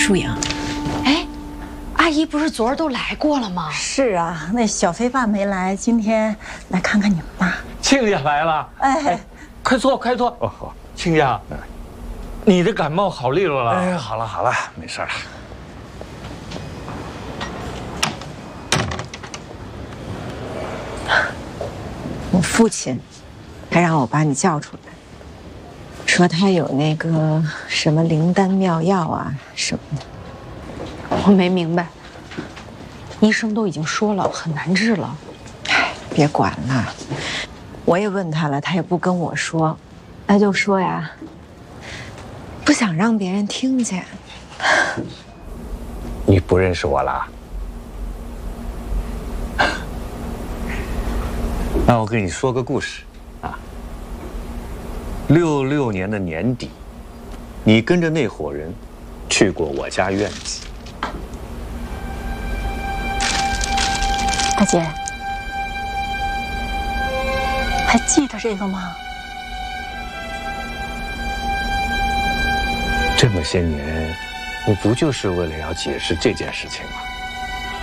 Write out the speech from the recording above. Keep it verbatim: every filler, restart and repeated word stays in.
树影，哎，阿姨不是昨儿都来过了吗？ 是啊，那小飞爸没来，今天来看看你们妈。 亲家来了， 哎， 哎快坐，快坐。哦，好，亲家，你的感冒好利落了。 哎，好了好了，没事了。 我父亲还让我把你叫出来，说他有那个什么灵丹妙药啊什么的。 我没明白，医生都已经说了很难治了。 哎，别管了，我也问他了，他也不跟我说，他就说呀，不想让别人听见。 你不认识我了？那我跟你说个故事啊。六六年的年底，你跟着那伙人去过我家院子。 大姐，还记得这个吗？ 这么些年，我不就是为了要解释这件事情吗？